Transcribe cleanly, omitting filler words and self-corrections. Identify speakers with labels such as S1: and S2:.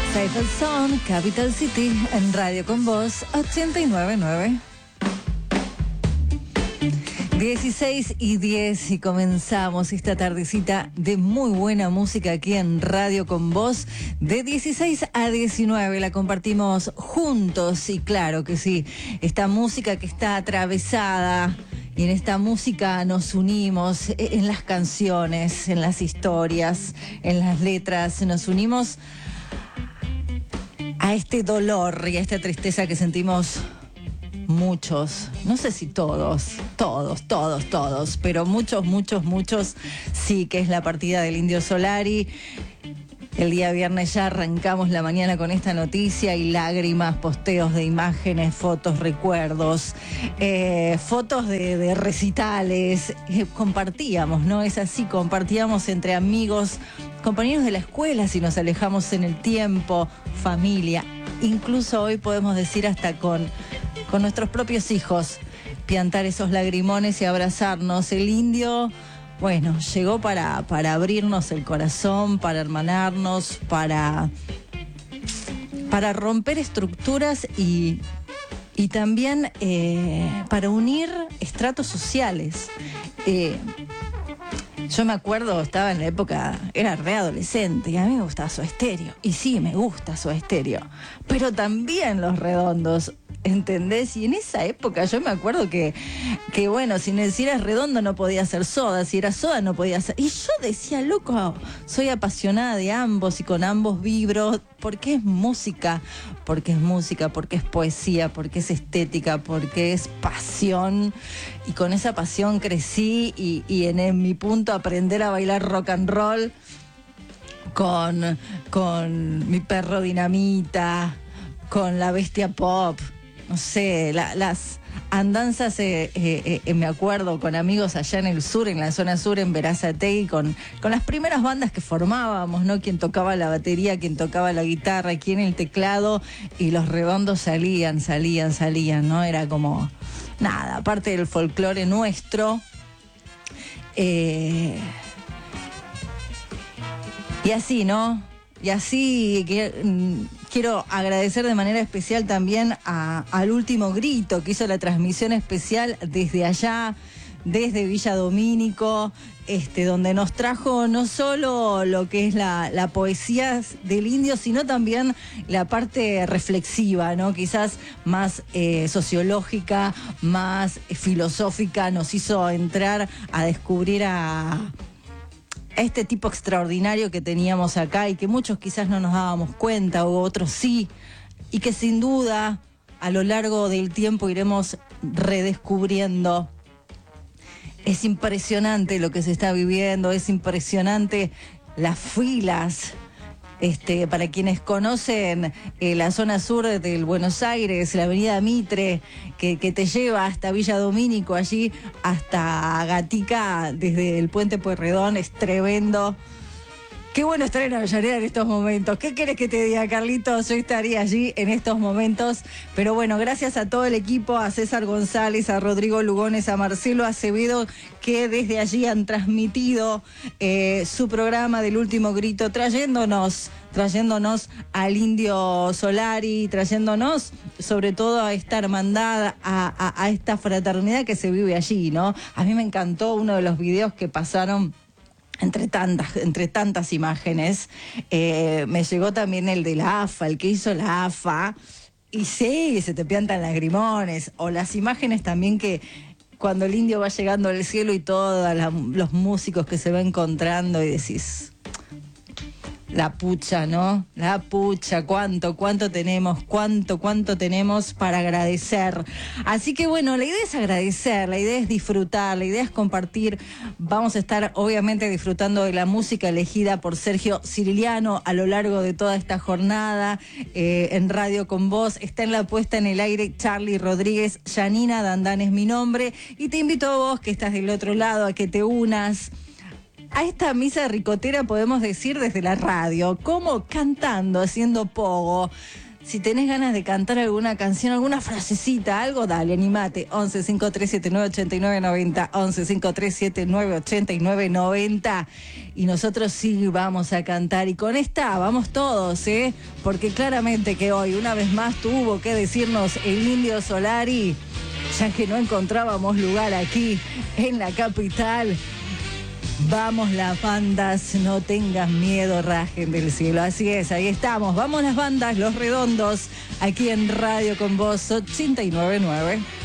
S1: Safer Son, Capital City, en Radio con Voz 89.9. 16:10 y comenzamos esta tardecita de muy buena música aquí en Radio con Voz. De 16 a 19 la compartimos juntos y claro que sí, esta música que está atravesada. Y en esta música nos unimos en las canciones, en las historias, en las letras, nos unimos a este dolor y a esta tristeza que sentimos muchos, no sé si todos, pero muchos, sí, que es la partida del Indio Solari. El día viernes ya arrancamos la mañana con esta noticia y lágrimas, posteos de imágenes, fotos, recuerdos, fotos de recitales, compartíamos, ¿no? Es así, compartíamos entre amigos, compañeros de la escuela, si nos alejamos en el tiempo, familia, incluso hoy podemos decir hasta con nuestros propios hijos, piantar esos lagrimones y abrazarnos. El Indio, bueno, llegó para abrirnos el corazón, para hermanarnos, para romper estructuras y también para unir estratos sociales. Yo me acuerdo, estaba en la época, era readolescente y a mí me gustaba Soda Stereo. Y sí, me gusta Soda Stereo, pero también Los Redondos, ¿entendés? Y en esa época yo me acuerdo que bueno, si eras Redondo no podía ser Soda, si era Soda no podía ser. Y yo decía, loco, soy apasionada de ambos y con ambos vibro, porque es música, porque es poesía, porque es estética, porque es pasión. Y con esa pasión crecí y en mi punto aprender a bailar rock and roll con Mi Perro Dinamita, con La Bestia Pop, no sé, las andanzas, me acuerdo, con amigos allá en el sur, en la zona sur, en Berazategui, con las primeras bandas que formábamos, ¿no? Quien tocaba la batería, quien tocaba la guitarra, quien el teclado, y Los Redondos salían, ¿no? Era como, nada, parte del folclore nuestro. Y así, ¿no? Y así quiero agradecer de manera especial también al Último Grito, que hizo la transmisión especial desde allá, desde Villa Domínico, donde nos trajo no solo lo que es la poesía del Indio, sino también la parte reflexiva, ¿no? Quizás más sociológica, más filosófica, nos hizo entrar a descubrir a este tipo extraordinario que teníamos acá y que muchos quizás no nos dábamos cuenta o otros sí, y que sin duda a lo largo del tiempo iremos redescubriendo. Es impresionante lo que se está viviendo, es impresionante las filas. Para quienes conocen la zona sur del Buenos Aires, la avenida Mitre, que te lleva hasta Villa Domínico, allí hasta Gatica, desde el Puente Pueyrredón, es tremendo. Qué bueno estar en Avellaneda en estos momentos. ¿Qué querés que te diga, Carlitos? Yo estaría allí en estos momentos. Pero bueno, gracias a todo el equipo, a César González, a Rodrigo Lugones, a Marcelo Acevedo, que desde allí han transmitido su programa del Último Grito, trayéndonos al Indio Solari, trayéndonos sobre todo a esta hermandad, a esta fraternidad que se vive allí, ¿no? A mí me encantó uno de los videos que pasaron. Entre tantas imágenes, me llegó también el de la AFA, el que hizo la AFA, y sí, se te piantan lagrimones, o las imágenes también que cuando el Indio va llegando al cielo y todos los músicos que se va encontrando y decís, la pucha, ¿no? La pucha, cuánto tenemos, cuánto tenemos para agradecer. Así que bueno, la idea es agradecer, la idea es disfrutar, la idea es compartir. Vamos a estar obviamente disfrutando de la música elegida por Sergio Ciriliano a lo largo de toda esta jornada en Radio con Voz. Está en la puesta en el aire Charlie Rodríguez, Janina Dandán es mi nombre, y te invito a vos que estás del otro lado a que te unas a esta misa ricotera, podemos decir, desde la radio, como cantando, haciendo pogo, Si tenés ganas de cantar alguna canción, alguna frasecita, algo, dale, animate. 11 5379 8990, 11 5379 8990. Y nosotros sí vamos a cantar. Y con esta vamos todos, porque claramente que hoy, una vez más, tuvo que decirnos el Indio Solari, ya que no encontrábamos lugar aquí en la capital. Vamos las bandas, no tengas miedo, rajen del cielo. Así es, ahí estamos. Vamos las bandas, Los Redondos, aquí en Radio Con Vos 899.